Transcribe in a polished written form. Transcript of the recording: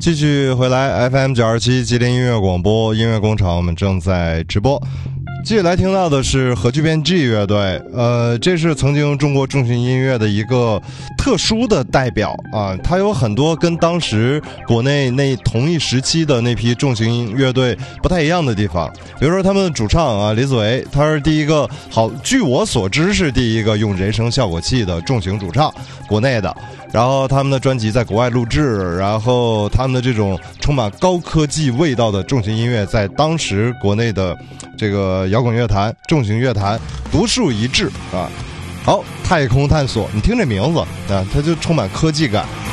继续回来 FM927吉林音乐广播音乐工厂，我们正在直播。继续来听到的是核聚变 G 乐队，这是曾经中国重型音乐的一个特殊的代表啊，它有很多跟当时国内那同一时期的那批重型乐队不太一样的地方。比如说他们的主唱啊，李子维，他是第一个，据我所知是第一个用人声效果器的重型主唱，国内的。然后他们的专辑在国外录制，然后他们的这种充满高科技味道的重型音乐，在当时国内的这个摇滚乐坛、重型乐坛独树一帜啊。好，太空探索，你听这名字啊，它就充满科技感。